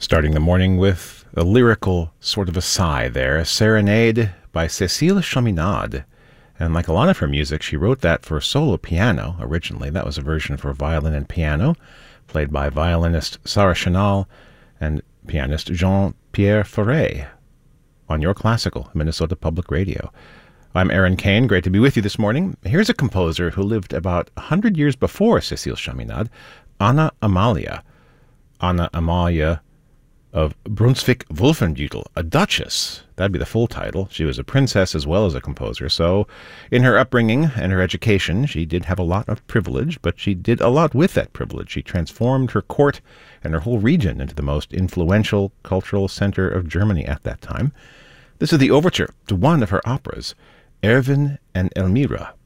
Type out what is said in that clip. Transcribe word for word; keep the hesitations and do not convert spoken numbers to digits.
Starting the morning with a lyrical sort of a sigh there, a serenade by Cécile Chaminade. And like a lot of her music, she wrote that for solo piano originally. That was a version for violin and piano, played by violinist Sarah Chenal and pianist Jean-Pierre Fauré on Your Classical, Minnesota Public Radio. I'm Aaron Kane. Great to be with you this morning. Here's a composer who lived about one hundred years before Cécile Chaminade, Anna Amalia. Anna Amalia of Brunswick-Wolfenbüttel, a duchess. That'd be the full title. She was a princess as well as a composer. So in her upbringing and her education, she did have a lot of privilege, but she did a lot with that privilege. She transformed her court and her whole region into the most influential cultural center of Germany at that time. This is the overture to one of her operas, Erwin and Elmira,